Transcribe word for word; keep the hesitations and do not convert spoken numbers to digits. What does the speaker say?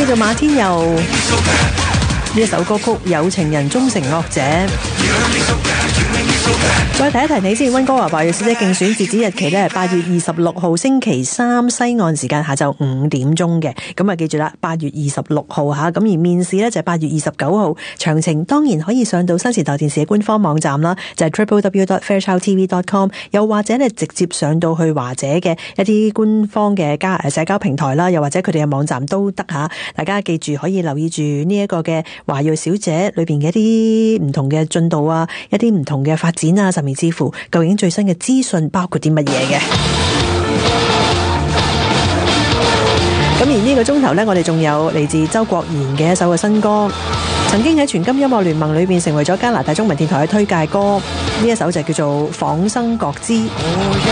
做馬天佑呢一首歌曲《有情人終成惡者》。再提一提你先，溫哥華華裔小姐競選截止日期咧係八月二十六號星期三西岸時間下晝五點鐘嘅，咁啊記住啦，八月二十六號吓，咁而面試咧就係八月二十九號，詳情當然可以上到新時代電視嘅官方網站啦，就係 w w w dot fairchild t v dot com， 又或者咧直接上到去華姐嘅一啲官方嘅加誒社交平台啦，又或者佢哋嘅網站都得吓，大家記住可以留意住呢一個嘅華裔小姐裏邊嘅一啲唔同嘅進度啊，一啲唔同嘅發展啊，甚至乎究竟最新嘅資訊包括啲乜嘢嘅。咁而呢個鐘頭呢，我哋仲有嚟自周國賢嘅一首嘅新歌，曾經喺全金音樂聯盟裏邊成為咗加拿大中文電台嘅推介歌，呢一首就叫做《仿生覺知》。